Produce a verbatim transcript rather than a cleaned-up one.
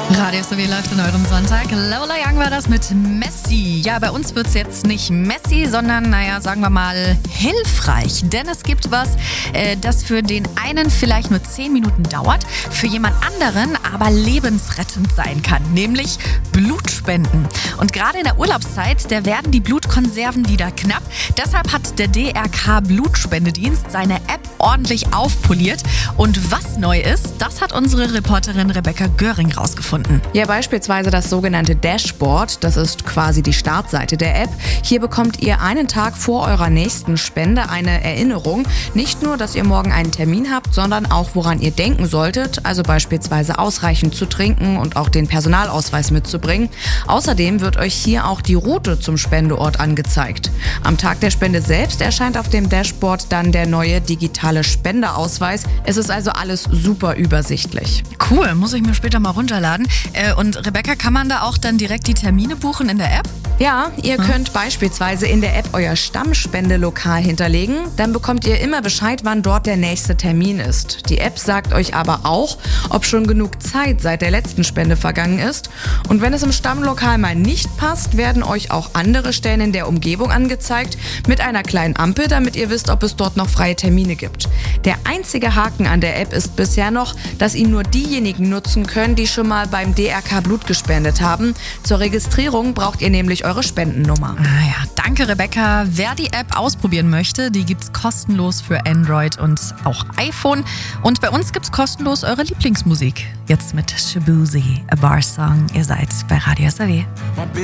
Radio S W läuft in eurem Sonntag. Lola Young war das mit Messi. Ja, bei uns wird's jetzt nicht messy, sondern, naja, sagen wir mal, hilfreich. Denn es gibt was, äh, das für den einen vielleicht nur zehn Minuten dauert, für jemand anderen aber lebensrettend sein kann, nämlich Blutspenden. Und gerade in der Urlaubszeit, da werden die Blutkonserven wieder knapp. Deshalb hat der D R K Blutspendedienst seine App ordentlich aufpoliert. Und was neu ist, das hat unsere Reporterin Rebecca Göring rausgefunden. Ja, beispielsweise das sogenannte Dashboard, das ist quasi die Startseite der App. Hier bekommt ihr einen Tag vor eurer nächsten Spende eine Erinnerung. Nicht nur, dass ihr morgen einen Termin habt, sondern auch, woran ihr denken solltet. Also beispielsweise ausreichend zu trinken und auch den Personalausweis mitzubringen. Außerdem wird euch hier auch die Route zum Spendeort angezeigt. Am Tag der Spende selbst erscheint auf dem Dashboard dann der neue digitale Spendeausweis. Es ist also alles super übersichtlich. Cool, muss ich mir später mal runterladen. Und Rebecca, kann man da auch dann direkt die Termine buchen in der App? Ja, ihr könnt beispielsweise in der App euer Stammspendelokal hinterlegen. Dann bekommt ihr immer Bescheid, wann dort der nächste Termin ist. Die App sagt euch aber auch, ob schon genug Zeit seit der letzten Spende vergangen ist. Und wenn es im Stammlokal mal nicht passt, werden euch auch andere Stellen in der Umgebung angezeigt mit einer kleinen Ampel, damit ihr wisst, ob es dort noch freie Termine gibt. Der einzige Haken an der App ist bisher noch, dass ihn nur diejenigen nutzen können, die schon mal beim D R K Blut gespendet haben. Zur Registrierung braucht ihr nämlich eure Spendennummer. Ah ja, danke Rebecca. Wer die App ausprobieren möchte, die gibt's kostenlos für Android und auch iPhone. Und bei uns gibt's kostenlos eure Lieblingsmusik. Jetzt mit Shaboozey, A Bar Song. Ihr seid bei Radio S W.